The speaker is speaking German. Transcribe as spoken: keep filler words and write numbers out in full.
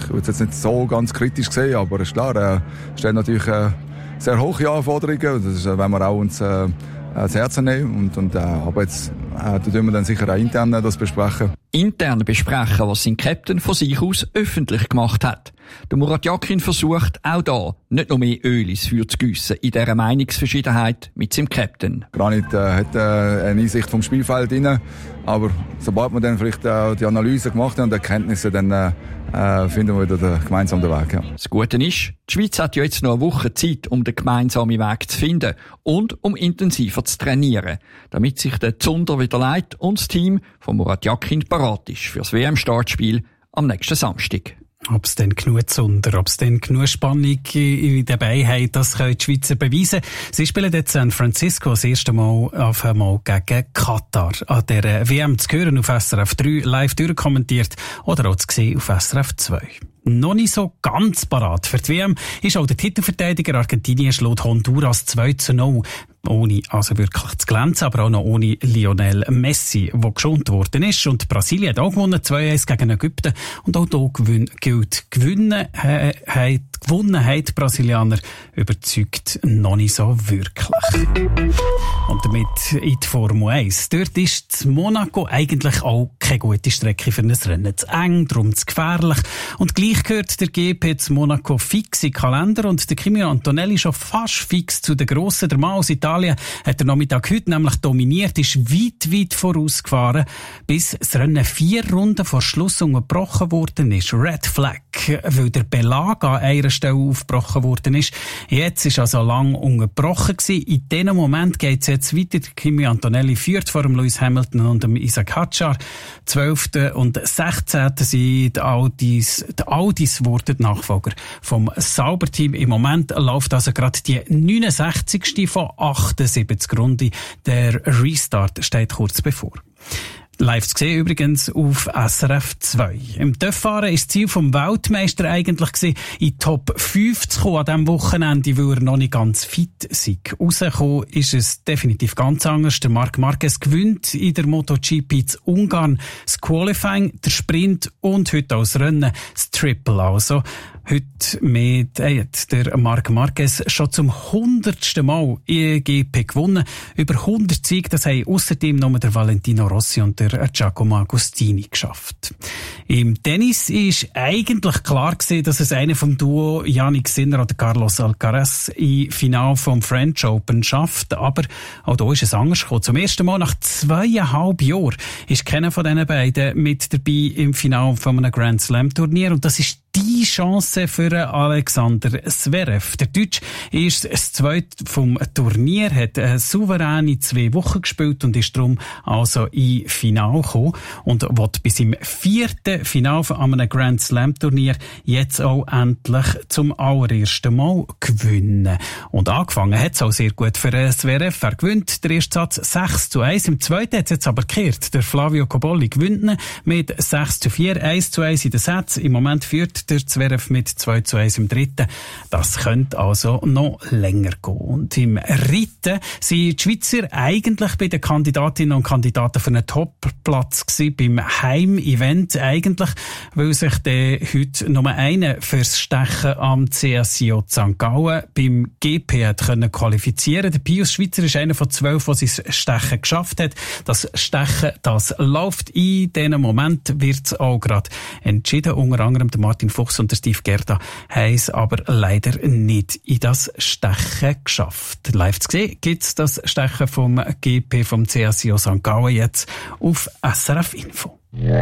ich würde es jetzt nicht so ganz kritisch sehen, aber ist klar, äh, stehen natürlich äh, sehr hohe Anforderungen. Das ist, äh, wenn wir auch uns äh, das Herz nehmen und, und äh, aber jetzt äh, da tun wir dann sicher auch intern das besprechen. Intern besprechen, was sein Captain von sich aus öffentlich gemacht hat. Der Murat Yakin versucht auch da nicht noch mehr Öl ins Feuer zu giessen in dieser Meinungsverschiedenheit mit seinem Captain. Granit äh, hat äh, eine Einsicht vom Spielfeld rein, aber sobald wir dann vielleicht äh, die Analyse gemacht haben und Erkenntnisse, dann äh, äh, finden wir wieder den gemeinsamen Weg. Ja. Das Gute ist, die Schweiz hat ja jetzt noch eine Woche Zeit, um den gemeinsamen Weg zu finden und um intensiver zu trainieren, damit sich der Zunder wieder leitet und das Team von Murat Yakin parat ist für das W M-Startspiel am nächsten Samstag. Ob es denn genug Zunder, ob es denn genug Spannung dabei hat, das können die Schweizer beweisen. Sie spielen jetzt San Francisco das erste Mal auf einmal gegen Katar. An der W M zu hören auf S R F drei, live durchkommentiert oder auch zu sehen auf S R F zwei. Noch nicht so ganz parat für die W M ist auch der Titelverteidiger Argentinien schlägt Honduras zwei zu null. Ohne also wirklich zu glänzen, aber auch noch ohne Lionel Messi, der geschont worden ist. Und Brasilien hat auch gewonnen, zwei eins gegen Ägypten. Und auch hier gewinn, gilt, gewinnen, äh, hat, gewonnen hat die Brasilianer überzeugt noch nicht so wirklich. Und damit in die Formel eins. Dort ist Monaco eigentlich auch keine gute Strecke für ein Rennen. Zu eng, darum zu gefährlich. Und gleich gehört der G P zu Monaco fix in den Kalender und der Kimi Antonelli schon fast fix zu den Grossen. Der Mann aus Italien hat der Nachmittag heute nämlich dominiert, ist weit, weit vorausgefahren, bis das Rennen vier Runden vor Schluss unterbrochen worden ist. Red Flag, weil der Belag an einer Stelle aufgebrochen worden ist. Jetzt ist also lang unterbrochen gewesen. In diesem Moment geht es jetzt weiter. Kimi Antonelli führt vor dem Lewis Hamilton und dem Isaac Hadjar. zwölften und sechzehnten sind die Audis, die Audis wurden die Nachfolger vom Sauberteam. Im Moment läuft also gerade die neunundsechzigste von achtundsiebzig Runden. Der Restart steht kurz bevor. Live zu sehen übrigens auf S R F zwei. Im Töfffahren ist das Ziel vom Weltmeister eigentlich gewesen, in die Top fünf zu kommen an diesem Wochenende, weil er noch nicht ganz fit sei. Rausgekommen ist es definitiv ganz anders. Der Marc Marquez gewinnt in der MotoGP zu Ungarn das Qualifying, der Sprint und heute auch das Rennen, das Triple also. Heute mit, äh, der Marc Marquez schon zum hundertsten Mal E G P gewonnen. Über hundert Siege, das haben ausserdem noch der Valentino Rossi und der Giacomo Agostini geschafft. Im Tennis ist eigentlich klar gewesen, dass es einer vom Duo Jannik Sinner oder Carlos Alcaraz im Finale vom French Open schafft. Aber auch da ist es anders gekommen. Zum ersten Mal nach zweieinhalb Jahren ist keiner von diesen beiden mit dabei im Finale von einem Grand Slam Turnier. Und das ist die Chance für Alexander Zverev. Der Deutsche ist das zweite vom Turnier, hat eine souveräne zwei Wochen gespielt und ist darum also in Finale gekommen und will bis im vierten Finale an einem Grand Slam Turnier jetzt auch endlich zum allerersten Mal gewinnen. Und angefangen hat es auch sehr gut für Zverev. Er gewinnt den ersten Satz sechs zu eins. Im zweiten hat es jetzt aber gekehrt. Der Flavio Cobolli gewinnt mit sechs zu vier, eins zu eins in den Sätzen. Im Moment führt der Zverev mit zwei zu eins im dritten. Das könnte also noch länger gehen. Und im Ritten sind die Schweizer eigentlich bei den Kandidatinnen und Kandidaten für einen Top-Platz gewesen, beim Heim-Event eigentlich, weil sich der heute Nummer einer fürs Stechen am C S I O Sankt Gallen beim G P hat können qualifizieren. Der Pius Schweizer ist einer von zwölf, der sein Stechen geschafft hat. Das Stechen, das läuft. In diesem Moment wird es auch gerade entschieden. Unter anderem der Martin Fuchs und der Steve Gerda haben es aber leider nicht in das Stechen geschafft. Live zu sehen gibt es das Stechen vom G P vom C S I O Sankt Gallen jetzt auf S R F Info.